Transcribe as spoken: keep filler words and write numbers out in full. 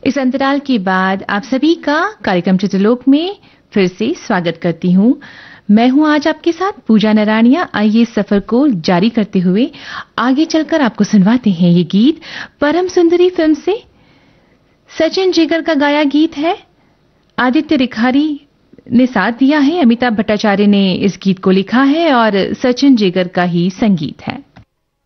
इस अंतराल के बाद आप सभी का कार्यक्रम चित्रलोक में फिर से स्वागत करती हूं। मैं हूं आज आपके साथ पूजा नरानिया। आइए सफर को जारी करते हुए आगे चलकर आपको सुनवाते हैं ये गीत परम सुंदरी फिल्म से। सचिन जिगर का गाया गीत है। आदित्य रिखारी ने साथ दिया है। अमिताभ भट्टाचार्य ने इस गीत को लिखा है और सचिन जिगर का ही संगीत है।